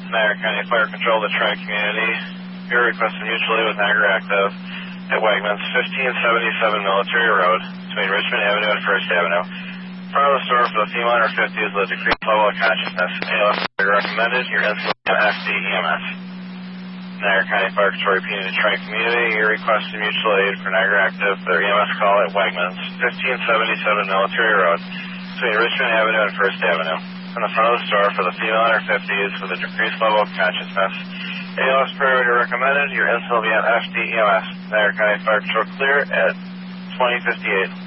Niagara County Fire Control to Tri-Community. You're requesting mutual aid with Niagara Active at Wegmans, 1577 Military Road, between Richmond Avenue and First Avenue. In front of the store for the female under 50s with a decreased level of consciousness. ALS recommended. Your insulin and FDEMS. Niagara County Fire Control repeating to Tri-Community. You're requesting mutual aid for Niagara Active. Their EMS call at Wegmans, 1577 Military Road, between Richmond Avenue and First Avenue. In the front of the store for the female under 50s with a decreased level of consciousness. ALS priority recommended. Your insulin and FDEMS. Niagara County Fire Control clear at 2058.